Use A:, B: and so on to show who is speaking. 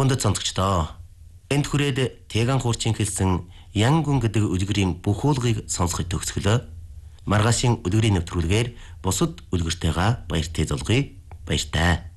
A: Хүндэт сонсогчдоо. Энд хүрээд Тэган хуурчин хэлсэн Янгун гэдэг үлгэрийн бүх уулгыг сонсоход төгсгөлөө. Маргаашийн үлгэрийн нэвтрүүлгээр бусад үлгэртэйгээ баяртай золгоё. Баяртай.